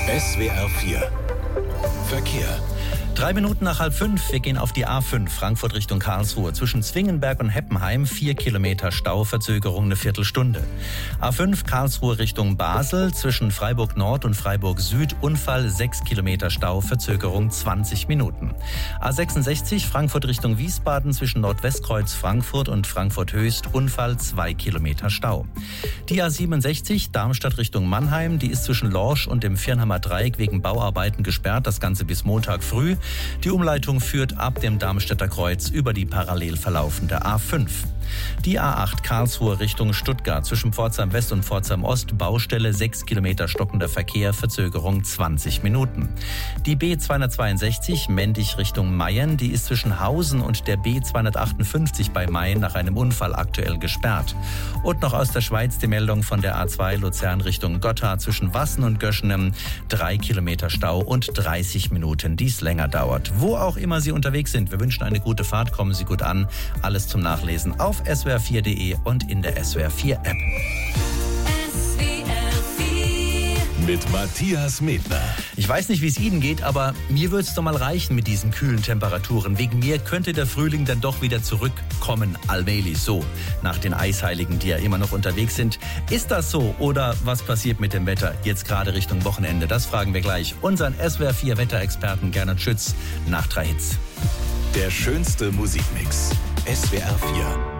SWR 4 Verkehr. 3 Minuten nach 4:30. Wir gehen auf die A5 Frankfurt Richtung Karlsruhe. Zwischen Zwingenberg und Heppenheim 4 Kilometer Stau, Verzögerung eine Viertelstunde. A5 Karlsruhe Richtung Basel. Zwischen Freiburg Nord und Freiburg Süd Unfall, 6 Kilometer Stau, Verzögerung 20 Minuten. A66 Frankfurt Richtung Wiesbaden. Zwischen Nordwestkreuz Frankfurt und Frankfurt Höchst Unfall, 2 Kilometer Stau. Die A67 Darmstadt Richtung Mannheim. Die ist zwischen Lorsch und dem Viernheimer Dreieck wegen Bauarbeiten gesperrt. Das Ganze bis Montag früh. Die Umleitung führt ab dem Darmstädter Kreuz über die parallel verlaufende A5. Die A8 Karlsruhe Richtung Stuttgart. Zwischen Pforzheim West und Pforzheim Ost Baustelle, 6 Kilometer stockender Verkehr, Verzögerung 20 Minuten. Die B262 Mendig Richtung Mayen. Die ist zwischen Hausen und der B258 bei Mayen nach einem Unfall aktuell gesperrt. Und noch aus der Schweiz die Meldung von der A2 Luzern Richtung Gotha. Zwischen Wassen und Göschenem 3 Kilometer Stau und 30 Minuten, die es länger dauert. Wo auch immer Sie unterwegs sind, wir wünschen eine gute Fahrt, kommen Sie gut an. Alles zum Nachlesen auf swr4.de und in der SWR4 App. Mit Matthias Medner. Ich weiß nicht, wie es Ihnen geht, aber mir würde es doch mal reichen mit diesen kühlen Temperaturen. Wegen mir könnte der Frühling dann doch wieder zurückkommen, allmählich so, nach den Eisheiligen, die ja immer noch unterwegs sind. Ist das so oder was passiert mit dem Wetter jetzt gerade Richtung Wochenende? Das fragen wir gleich unseren SWR4 Wetterexperten Gernot Schütz nach 3 Hits. Der schönste Musikmix. SWR 4.